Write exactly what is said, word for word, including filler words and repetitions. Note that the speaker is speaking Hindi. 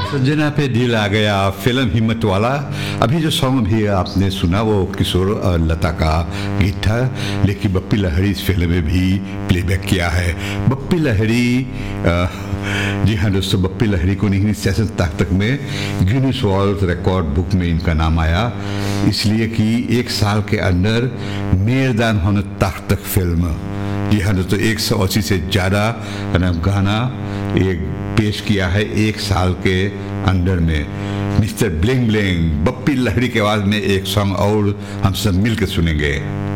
सज्जना पे दिल आ गया, फिल्म हिम्मत वाला। अभी जो सॉन्ग भी आपने सुना वो किशोर और लता का गीत था, लेकिन बप्पी लहरी इस फिल्म में भी प्लेबैक किया है। बप्पी लहरी, जी हाँ दोस्तों, बप्पी लहरी को नहीं सेशन तक तक में गिनीज वर्ल्ड रिकॉर्ड बुक में इनका नाम आया, इसलिए कि एक साल के अंदर मेरदान होने तक तक फिल्म, जी हाँ दोस्तों, एक सौ अस्सी से ज़्यादा गाना एक पेश किया है एक साल के अंदर में। Mister bling bling Bappi Lahiri के आवाज़ में एक सॉन्ग और हम सब मिल के सुनेंगे।